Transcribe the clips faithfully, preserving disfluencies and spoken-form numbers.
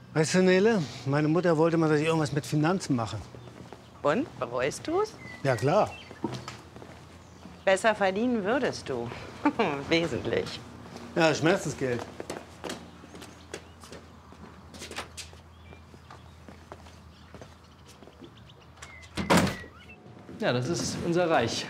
Weißt du, Nele, meine Mutter wollte mal, dass ich irgendwas mit Finanzen mache. Und? Bereust du's? Ja, klar. Besser verdienen würdest du. Wesentlich. Ja, Schmerzensgeld. Ja, das ist unser Reich.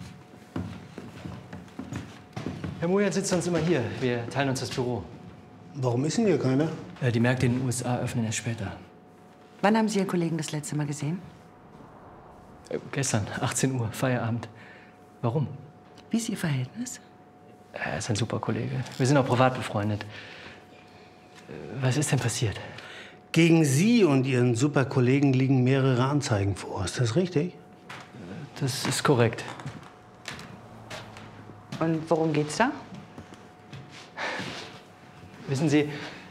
Herr Mojan sitzt sonst immer hier. Wir teilen uns das Büro. Warum ist denn hier keiner? Äh, die Märkte in den U S A öffnen erst später. Wann haben Sie Ihren Kollegen das letzte Mal gesehen? Äh, gestern, achtzehn Uhr, Feierabend. Warum? Wie ist Ihr Verhältnis? Er ist ein super Kollege. Wir sind auch privat befreundet. Äh, was ist denn passiert? Gegen Sie und Ihren super Kollegen liegen mehrere Anzeigen vor. Ist das richtig? Das ist korrekt. Und worum geht's da? Wissen Sie,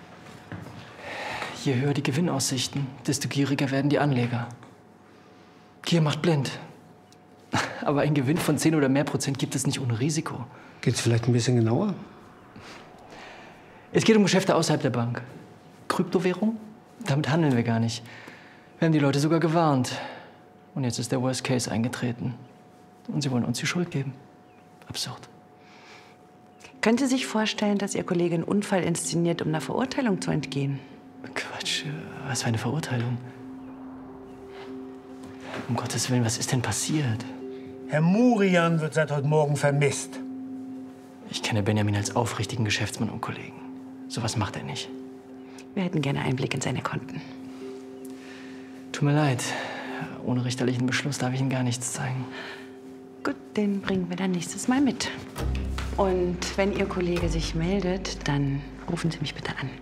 je höher die Gewinnaussichten, desto gieriger werden die Anleger. Gier macht blind. Aber ein Gewinn von zehn oder mehr Prozent gibt es nicht ohne Risiko. Geht's vielleicht ein bisschen genauer? Es geht um Geschäfte außerhalb der Bank. Kryptowährung? Damit handeln wir gar nicht. Wir haben die Leute sogar gewarnt. Und jetzt ist der Worst Case eingetreten. Und sie wollen uns die Schuld geben. Absurd. Können Sie sich vorstellen, dass Ihr Kollege einen Unfall inszeniert, um einer Verurteilung zu entgehen? Quatsch, was für eine Verurteilung. Um Gottes Willen, was ist denn passiert? Herr Murian wird seit heute Morgen vermisst. Ich kenne Benjamin als aufrichtigen Geschäftsmann und Kollegen. Sowas macht er nicht. Wir hätten gerne Einblick in seine Konten. Tut mir leid. Ohne richterlichen Beschluss darf ich Ihnen gar nichts zeigen. Gut, den bringen wir dann nächstes Mal mit. Und wenn Ihr Kollege sich meldet, dann rufen Sie mich bitte an.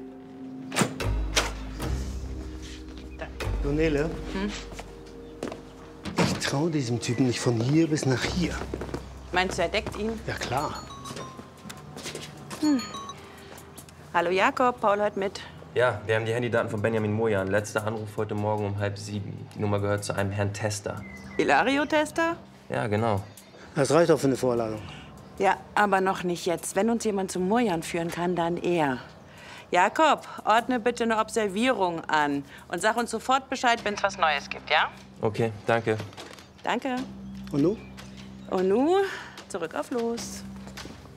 Du, Nele, hm? Ich traue diesem Typen nicht von hier bis nach hier. Meinst du, er deckt ihn? Ja, klar. Hm. Hallo Jakob, Paul hört mit. Ja, wir haben die Handydaten von Benjamin Mojan. Letzter Anruf heute Morgen um halb sieben. Die Nummer gehört zu einem Herrn Tester. Hilario-Tester? Ja, genau. Das reicht auch für eine Vorladung. Ja, aber noch nicht jetzt. Wenn uns jemand zum Mojan führen kann, dann er. Jakob, ordne bitte eine Observierung an. Und sag uns sofort Bescheid, wenn es was Neues gibt, ja? Okay, danke. Danke. Und nun? Und nun, zurück auf los.